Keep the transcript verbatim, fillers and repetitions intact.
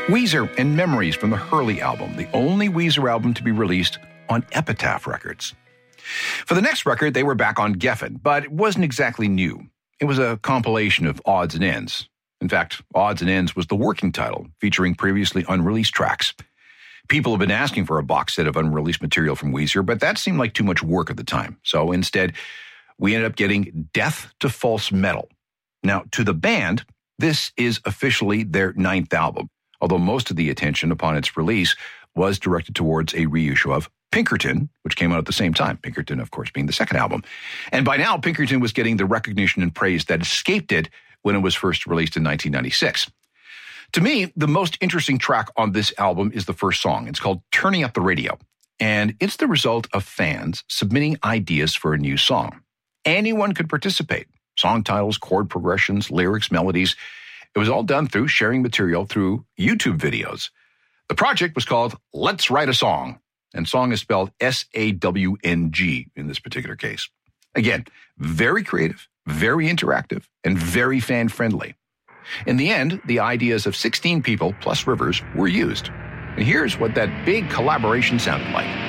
Weezer and Memories from the Hurley album, the only Weezer album to be released on Epitaph Records. For the next record, they were back on Geffen, but it wasn't exactly new. It was a compilation of odds and ends. In fact, Odds and Ends was the working title, featuring previously unreleased tracks. People have been asking for a box set of unreleased material from Weezer, but that seemed like too much work at the time. So instead, we ended up getting Death to False Metal. Now, to the band, this is officially their ninth album, although most of the attention upon its release was directed towards a reissue of Pinkerton, which came out at the same time. Pinkerton, of course, being the second album. And by now, Pinkerton was getting the recognition and praise that escaped it when it was first released in nineteen ninety-six. To me, the most interesting track on this album is the first song. It's called Turning Up the Radio, and it's the result of fans submitting ideas for a new song. Anyone could participate. Song titles, chord progressions, lyrics, melodies. It was all done through sharing material through YouTube videos. The project was called Let's Write a Song, and song is spelled S A W N G in this particular case. Again, very creative, very interactive, and very fan-friendly. In the end, the ideas of sixteen people plus Rivers were used. And here's what that big collaboration sounded like.